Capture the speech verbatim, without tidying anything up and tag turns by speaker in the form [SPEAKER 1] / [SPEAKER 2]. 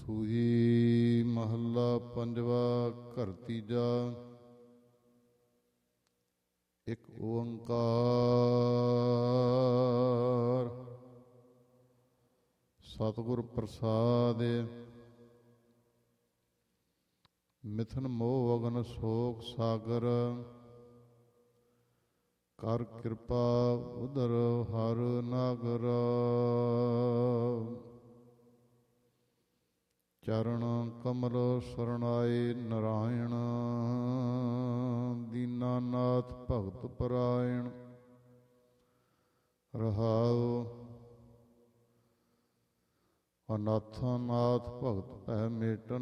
[SPEAKER 1] ਸੂਹੀ ਮਹੱਲਾ ਪੰਜਵਾ। ਘਰ ਤੀਜਾ। ਇੱਕ ਓੰਕਾਰ ਸਤਿਗੁਰ ਪ੍ਰਸਾਦਿ। ਮਿਥਨ ਮੋਹ ਅਗਨ ਸ਼ੋਕ ਸਾਗਰ, ਕਰ ਕਿਰਪਾ ਉਦਰ ਹਰ ਨਾਗਰ। ਚਰਨ ਕਮਲ ਸਰਣਾਏ ਨਰਾਇਣ, ਦੀਨਾਨਾਥ ਭਗਤ ਪਰਾਇਣ। ਰਹਾਉ ਅਨਾਥਾਂ ਨਾਥ ਭਗਤ ਭੈ ਮੇਟਨ,